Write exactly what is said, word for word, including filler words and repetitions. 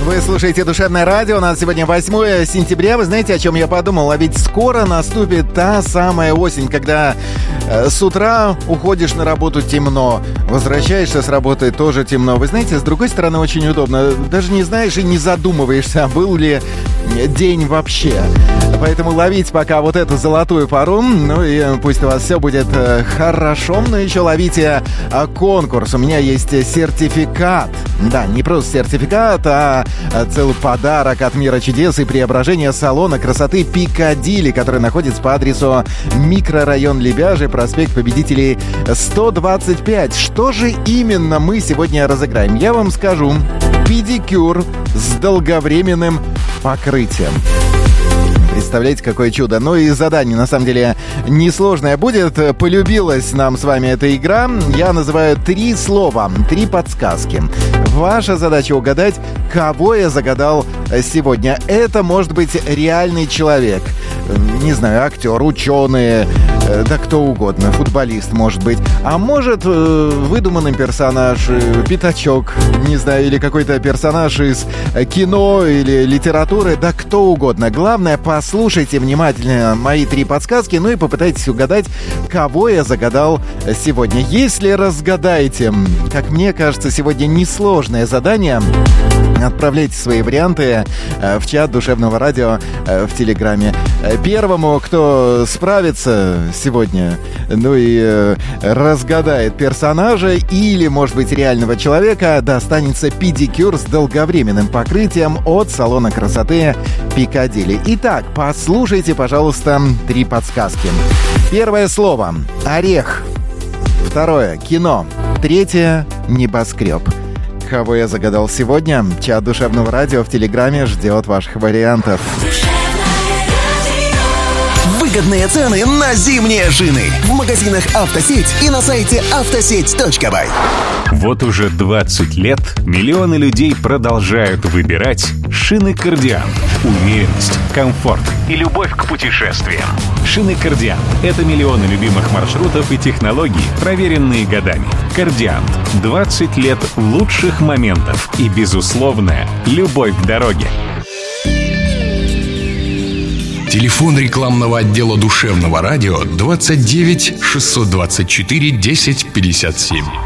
Вы слушаете «Душевное радио». У нас сегодня восьмое сентября. Вы знаете, о чем я подумал? А ведь скоро наступит та самая осень, когда э, с утра уходишь на работу темно, возвращаешься с работы тоже темно. Вы знаете, с другой стороны, очень удобно. Даже не знаешь и не задумываешься, был ли день вообще. Поэтому ловить пока вот эту золотую пору. Ну и пусть у вас все будет э, хорошо. Но еще ловите э, конкурс. У меня есть сертификат. Да, не просто сертификат, а целый подарок от Мира чудес и преображения салона красоты Пикадилли, который находится по адресу микрорайон Лебяжий, проспект Победителей сто двадцать пять. Что же именно мы сегодня разыграем? Я вам скажу. Педикюр с долговременным покрытием. Представляете, какое чудо. Ну и задание, на самом деле, несложное будет. Полюбилась нам с вами эта игра. Я называю три слова, три подсказки. Ваша задача угадать, кого я загадал сегодня. Это может быть реальный человек. Не знаю, актер, ученый, да кто угодно, футболист, может быть. А может, выдуманный персонаж, пятачок, не знаю, или какой-то персонаж из кино или литературы, да кто угодно. Главное, послушайте внимательно мои три подсказки, ну и попытайтесь угадать, кого я загадал сегодня. Если разгадаете, как мне кажется, сегодня несложное задание, отправляйте свои варианты в чат Душевного радио в Телеграме. Первому, кто справится сегодня, ну и разгадает персонажа или, может быть, реального человека, достанется педикюр с долговременным покрытием от салона красоты Пикадилли. Итак, послушайте, пожалуйста, три подсказки. Первое слово – орех. Второе – кино. Третье – небоскреб. Кого я загадал сегодня? Чат Душевного радио в Телеграме ждет ваших вариантов. Выгодные цены на зимние шины в магазинах «Автосеть» и на сайте автосеть точка бай. Вот уже двадцать лет миллионы людей продолжают выбирать шины «Кардиант». Уверенность, комфорт и любовь к путешествиям. Шины «Кардиант» — это миллионы любимых маршрутов и технологий, проверенные годами. «Кардиант» — двадцать лет лучших моментов и безусловная любовь к дороге. Телефон рекламного отдела Душевного радио двадцать девять шестьсот двадцать четыре десять пятьдесят семь.